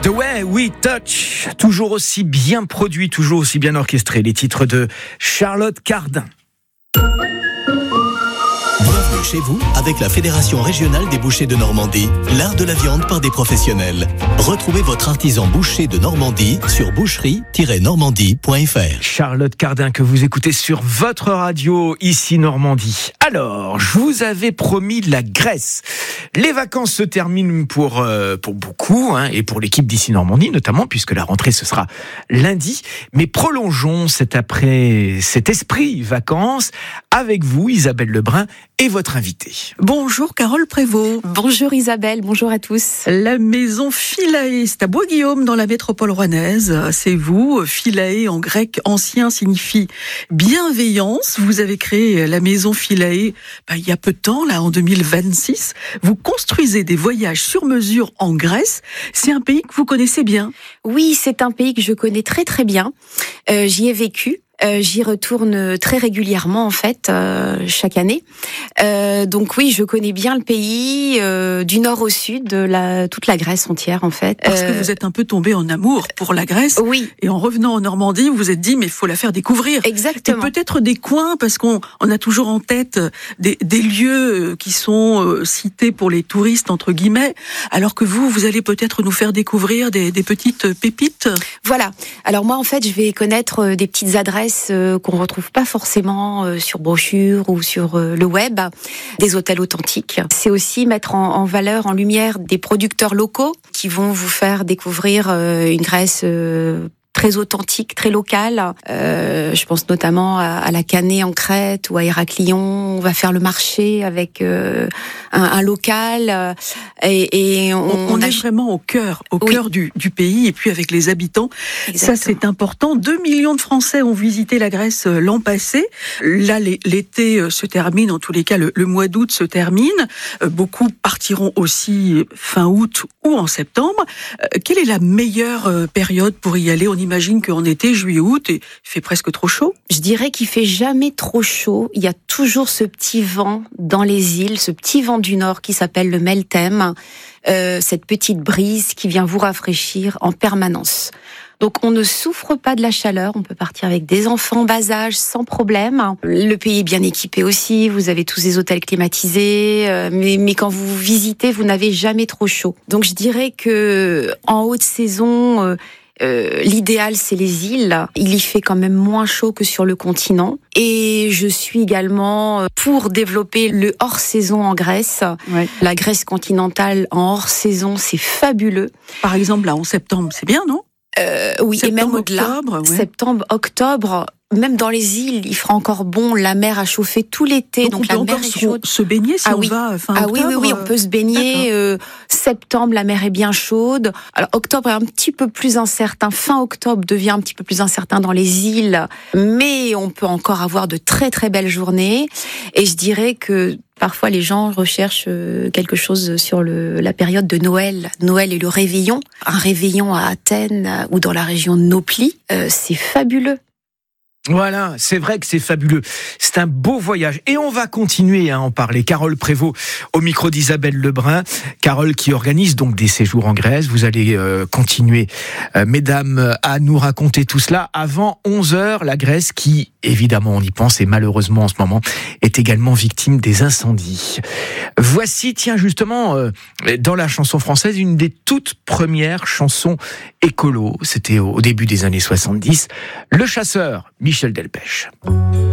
The Way We Touch, toujours aussi bien produit, toujours aussi bien orchestré. Les titres de Charlotte Cardin. Bienvenue chez vous avec la Fédération régionale des bouchers de Normandie, l'art de la viande par des professionnels. Retrouvez votre artisan boucher de Normandie sur boucherie-normandie.fr. Charlotte Cardin que vous écoutez sur votre radio, ici Normandie. Alors, je vous avais promis la Grèce. Les vacances se terminent pour beaucoup, et pour l'équipe d'ici Normandie notamment, puisque la rentrée ce sera lundi. Mais prolongeons cet esprit vacances avec vous, Isabelle Lebrun, et votre invitée. Bonjour Carole Prévost. Bonjour Isabelle, bonjour à tous. La maison Philae, c'est à Bois-Guillaume dans la métropole rouennaise. C'est vous, Philae en grec ancien signifie bienveillance. Vous avez créé la maison Philae il y a peu de temps, là en 2026. Vous construisez des voyages sur mesure en Grèce. C'est un pays que vous connaissez bien. Oui, c'est un pays que je connais très très bien. J'y ai vécu. J'y retourne très régulièrement en fait, chaque année. Donc oui, je connais bien le pays du nord au sud, toute la Grèce entière en fait. Parce que vous êtes un peu tombé en amour pour la Grèce. Oui. Et en revenant en Normandie, vous vous êtes dit mais il faut la faire découvrir. Exactement. Et peut-être des coins parce qu'on a toujours en tête des lieux qui sont cités pour les touristes entre guillemets, alors que vous allez peut-être nous faire découvrir des petites pépites. Voilà. Alors moi en fait, je vais connaître des petites adresses qu'on retrouve pas forcément sur brochure ou sur le web, des hôtels authentiques. C'est aussi mettre en valeur, en lumière des producteurs locaux qui vont vous faire découvrir une Grèce très authentique, très locale. Je pense notamment à la Canée en Crète ou à Héraclion. On va faire le marché avec un local et on est vraiment au cœur du pays et puis avec les habitants. Exactement. Ça c'est important. 2 millions de Français ont visité la Grèce l'an passé. Là l'été se termine, en tous les cas le mois d'août se termine. Beaucoup partiront aussi fin août ou en septembre. Quelle est la meilleure période pour y aller? On imagine qu'en été, juillet-août, il fait presque trop chaud. Je dirais qu'il fait jamais trop chaud. Il y a toujours ce petit vent dans les îles, ce petit vent du nord qui s'appelle le Meltem, cette petite brise qui vient vous rafraîchir en permanence. Donc on ne souffre pas de la chaleur, on peut partir avec des enfants en bas âge sans problème. Le pays est bien équipé aussi, vous avez tous des hôtels climatisés, mais quand vous visitez, vous n'avez jamais trop chaud. Donc je dirais que en haute saison, l'idéal c'est les îles. Il y fait quand même moins chaud que sur le continent. Et je suis également pour développer le hors-saison en Grèce. Ouais. La Grèce continentale en hors-saison, c'est fabuleux. Par exemple, là en septembre, c'est bien, non? Oui, septembre, et même au-delà. octobre, ouais. Septembre, octobre, même dans les îles, il fera encore bon. La mer a chauffé tout l'été, donc la mer est chaude. Se baigner si on va fin octobre. Oui, on peut se baigner. Septembre, la mer est bien chaude. Alors octobre est un petit peu plus incertain. Fin octobre devient un petit peu plus incertain dans les îles, mais on peut encore avoir de très très belles journées. Et je dirais que parfois, les gens recherchent quelque chose sur la période de Noël. Noël et le réveillon. Un réveillon à Athènes ou dans la région de Nauplie, c'est fabuleux. Voilà, c'est vrai que c'est fabuleux. C'est un beau voyage. Et on va continuer à en parler. Carole Prévost au micro d'Isabelle Lebrun. Carole qui organise donc des séjours en Grèce. Vous allez continuer, mesdames, à nous raconter tout cela avant 11h. La Grèce qui, évidemment, on y pense et malheureusement en ce moment, est également victime des incendies. Voici, tiens, justement, dans la chanson française, une des toutes premières chansons écolo. C'était au début des années 70. Le chasseur, Michel Delpech.